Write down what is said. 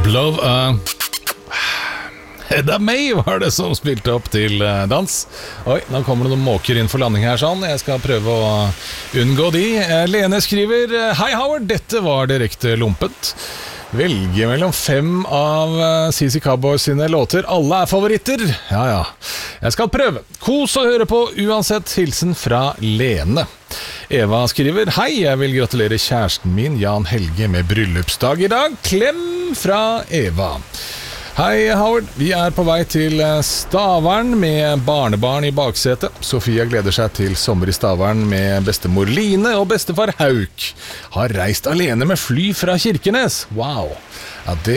Love Hedda May var det som spilte opp til dans. Oi, nå kommer det noen måker inn for landing her sånn. Jeg skal prøve å unngå de. Lene skriver: Hei Howard, dette var direkte lumpet. Velge mellom 5 av CC Cowboys sine låter. Alle er favoritter. Ja. Jeg skal prøve. Kos å høre på uansett. Hilsen fra Lene. Eva skriver: Hei, jeg vil gratulere kjæresten min Jan Helge med bryllupsdag i dag. Klem fra Eva. Hei Howard, vi er på vei til Stavern med barnebarn i baksetet. Sofia gleder seg til sommer i Stavern med bestemor Line og bestefar Hauk. Har reist alene med fly fra Kirkenes. Wow, ja, det